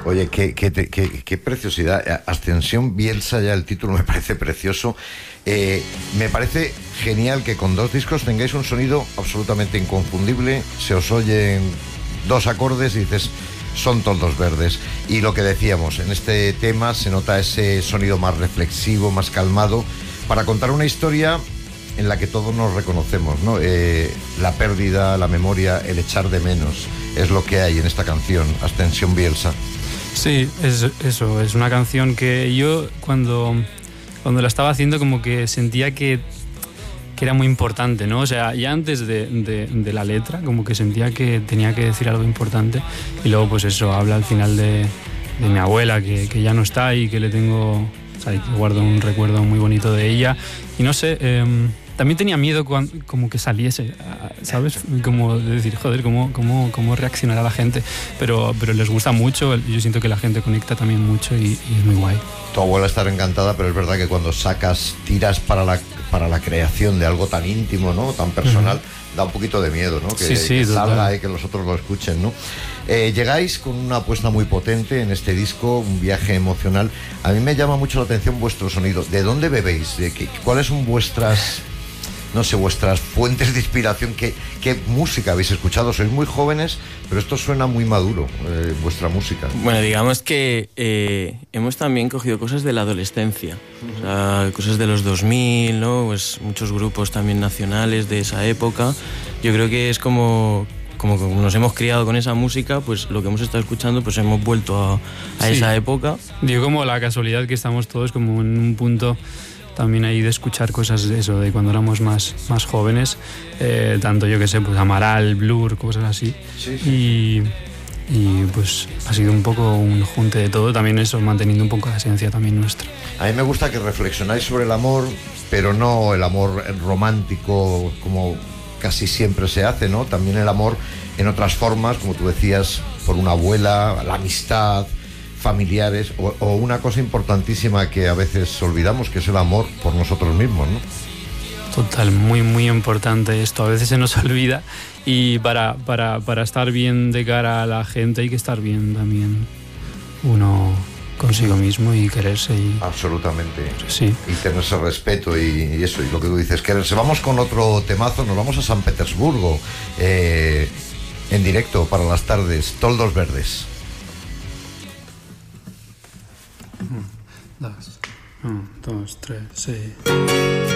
Oye, qué preciosidad. Ascensión Bielsa, ya el título me parece precioso. Me parece genial que con 2 discos tengáis un sonido absolutamente inconfundible. Se os oyen 2 acordes y dices, son Toldos Verdes. Y lo que decíamos, en este tema se nota ese sonido más reflexivo, más calmado, para contar una historia en la que todos nos reconocemos, ¿no? La pérdida, la memoria, el echar de menos, es lo que hay en esta canción, Ascensión Bielsa. Sí, eso, es una canción que yo cuando la estaba haciendo como que sentía que era muy importante, ¿no? O sea, ya antes de la letra como que sentía que tenía que decir algo importante, y luego pues eso, habla al final de mi abuela que ya no está y que le tengo, o sea, que guardo un recuerdo muy bonito de ella, y no sé, también tenía miedo como que saliese, ¿sabes? Como de decir, joder, ¿cómo reaccionará la gente? Pero les gusta mucho, yo siento que la gente conecta también mucho y es muy guay. Tu abuela estará encantada, pero es verdad que cuando tiras para la creación de algo tan íntimo, ¿no? Tan personal, da un poquito de miedo, ¿no? Que salga y que los otros lo escuchen, ¿no? Llegáis con una apuesta muy potente en este disco, un viaje emocional. A mí me llama mucho la atención vuestro sonido. ¿De dónde bebéis? ¿Cuáles son vuestras fuentes de inspiración? ¿Qué música habéis escuchado? Sois muy jóvenes, pero esto suena muy maduro, vuestra música. Bueno, digamos que hemos también cogido cosas de la adolescencia, o sea, cosas de los 2000, ¿no? Pues muchos grupos también nacionales de esa época. Yo creo que es como nos hemos criado con esa música, pues lo que hemos estado escuchando, pues hemos vuelto a esa época. Digo, como la casualidad que estamos todos como en un punto también ahí de escuchar cosas de eso, de cuando éramos más jóvenes, tanto yo que sé, pues Amaral, Blur, cosas así. Sí. Y pues ha sido un poco un junte de todo, también eso, manteniendo un poco la esencia también nuestra. A mí me gusta que reflexionáis sobre el amor, pero no el amor romántico como casi siempre se hace, ¿no? También el amor en otras formas, como tú decías, por una abuela, la amistad, familiares, o una cosa importantísima que a veces olvidamos, que es el amor por nosotros mismos, ¿no? Total, muy muy importante esto, a veces se nos olvida, y para estar bien de cara a la gente hay que estar bien también uno consigo mismo y quererse. Absolutamente. Sí. Y tenerse respeto y eso, y lo que tú dices, quererse. Vamos con otro temazo, nos vamos a San Petersburgo, en directo para las tardes, Toldos Verdes. 1, 2, 3, sí.